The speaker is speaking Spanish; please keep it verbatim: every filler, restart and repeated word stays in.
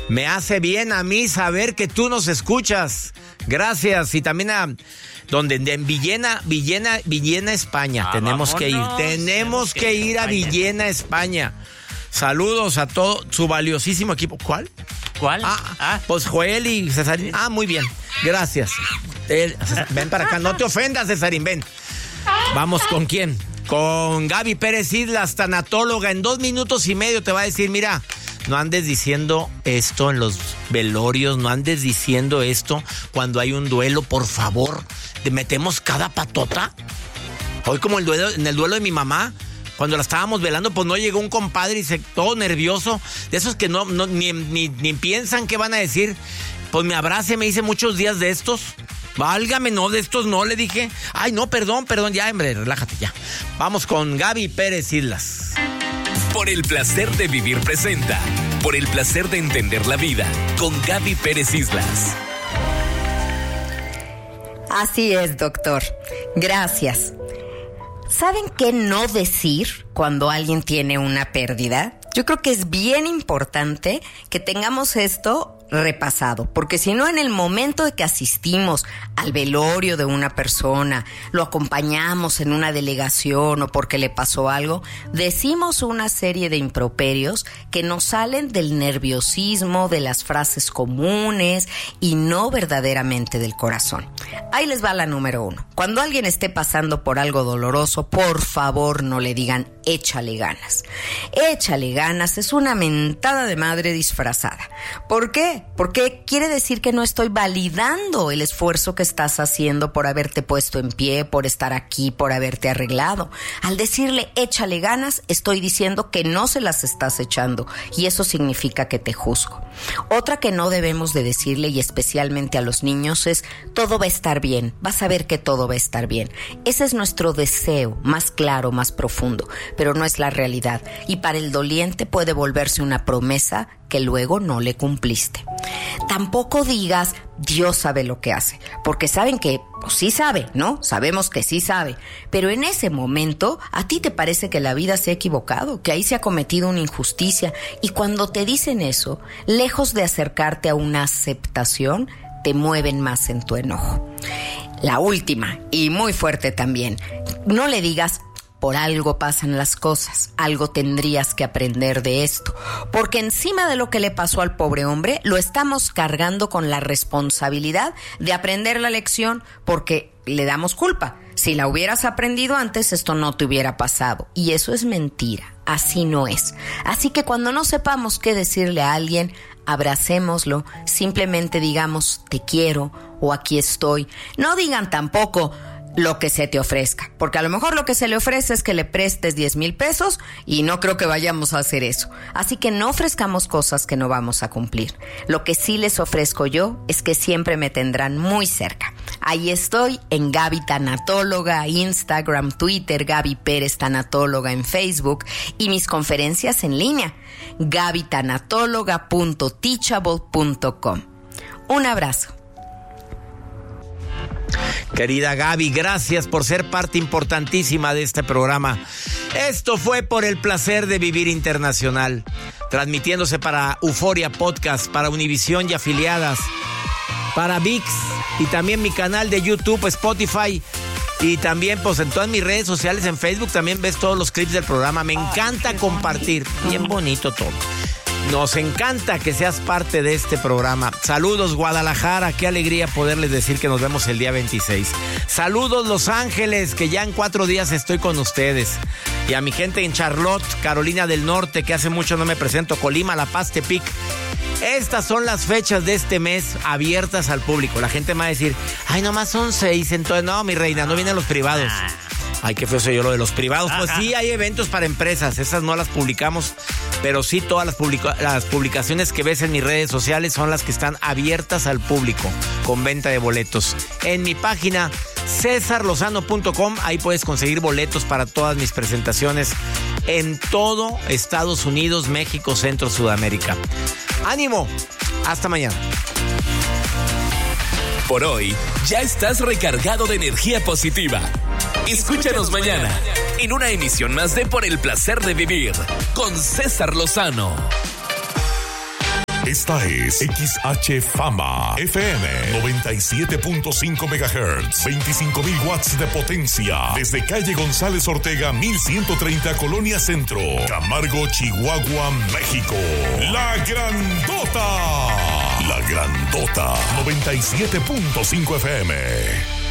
Me hace bien a mí saber que tú nos escuchas. Gracias. Y también a donde en Villena, Villena, Villena, España. Ah, tenemos vámonos. que ir. Tenemos, tenemos que, que ir a Villena, España. Saludos a todo su valiosísimo equipo. ¿Cuál? ¿Cuál? Ah, ah. Pues Joel y Cesarín. Ah, muy bien. Gracias. El, ven para acá. No te ofendas, Cesarín. Ven. Vamos, ¿con quién? Con Gaby Pérez Islas, tanatóloga. En dos minutos y medio te va a decir, mira, no andes diciendo esto en los velorios, no andes diciendo esto cuando hay un duelo, por favor. ¿Te metemos cada patota? Hoy como el duelo, en el duelo de mi mamá, cuando la estábamos velando, pues no llegó un compadre y se todo nervioso, de esos que no, no ni, ni, ni piensan qué van a decir. Pues me abraza y me dice muchos días de estos. Válgame, no, de estos no, le dije. Ay, no, perdón, perdón, ya, hombre, relájate ya. Vamos con Gaby Pérez Islas. Por el placer de vivir presenta. Por el placer de entender la vida. Con Gaby Pérez Islas. Así es, doctor. Gracias. ¿Saben qué no decir cuando alguien tiene una pérdida? Yo creo que es bien importante que tengamos esto repasado, porque si no, en el momento de que asistimos al velorio de una persona, lo acompañamos en una delegación o porque le pasó algo, decimos una serie de improperios que nos salen del nerviosismo, de las frases comunes y no verdaderamente del corazón. Ahí les va la número uno. Cuando alguien esté pasando por algo doloroso, por favor no le digan échale ganas. Échale ganas es una mentada de madre disfrazada. ¿Por qué? Porque quiere decir que no estoy validando el esfuerzo que estás haciendo por haberte puesto en pie, por estar aquí, por haberte arreglado. Al decirle échale ganas, estoy diciendo que no se las estás echando y eso significa que te juzgo. Otra que no debemos de decirle, y especialmente a los niños, es todo va a estar bien, vas a ver que todo va a estar bien. Ese es nuestro deseo más claro, más profundo, pero no es la realidad. Y para el doliente puede volverse una promesa que luego no le cumpliste. Tampoco digas, Dios sabe lo que hace, porque saben que pues, sí sabe, ¿no? Sabemos que sí sabe, pero en ese momento a ti te parece que la vida se ha equivocado, que ahí se ha cometido una injusticia, y cuando te dicen eso, lejos de acercarte a una aceptación, te mueven más en tu enojo. La última, y muy fuerte también, no le digas, por algo pasan las cosas, algo tendrías que aprender de esto, porque encima de lo que le pasó al pobre hombre, lo estamos cargando con la responsabilidad de aprender la lección, porque le damos culpa. Si la hubieras aprendido antes, esto no te hubiera pasado, y eso es mentira, así no es. Así que cuando no sepamos qué decirle a alguien, abracémoslo, simplemente digamos te quiero o aquí estoy. No digan tampoco lo que se te ofrezca, porque a lo mejor lo que se le ofrece es que le prestes diez mil pesos y no creo que vayamos a hacer eso. Así que no ofrezcamos cosas que no vamos a cumplir. Lo que sí les ofrezco yo es que siempre me tendrán muy cerca. Ahí estoy en Gaby Tanatóloga, Instagram, Twitter, Gaby Pérez Tanatóloga en Facebook y mis conferencias en línea, gaby tanatóloga punto teachable punto com. Un abrazo. Querida Gaby, gracias por ser parte importantísima de este programa. Esto fue Por el placer de vivir internacional, transmitiéndose para Euforia Podcast, para Univisión y afiliadas, para V I X y también mi canal de YouTube, Spotify y también pues en todas mis redes sociales, en Facebook también ves todos los clips del programa. Me encanta compartir, bien bonito todo. Nos encanta que seas parte de este programa. Saludos Guadalajara, qué alegría poderles decir que nos vemos el día veintiséis. Saludos Los Ángeles, que ya en cuatro días estoy con ustedes. Y a mi gente en Charlotte, Carolina del Norte, que hace mucho no me presento, Colima, La Paz, Tepic. Estas son las fechas de este mes abiertas al público. La gente me va a decir, ay, nomás son seis, entonces no, mi reina, no vienen los privados. Ay, qué feo soy yo lo de los privados. Pues sí, hay eventos para empresas, esas no las publicamos, pero sí todas las, publica- las publicaciones que ves en mis redes sociales son las que están abiertas al público, con venta de boletos. En mi página cesar lozano punto com, ahí puedes conseguir boletos para todas mis presentaciones en todo Estados Unidos, México, Centro, Sudamérica. ¡Ánimo! Hasta mañana. Por hoy, ya estás recargado de energía positiva. Escúchanos mañana en una emisión más de Por el placer de vivir con César Lozano. Esta es X H Fama F M noventa y siete punto cinco megahertz, veinticinco mil watts de potencia, desde calle González Ortega mil ciento treinta, Colonia Centro, Camargo, Chihuahua, México. La Grandota. La Grandota noventa y siete punto cinco F M.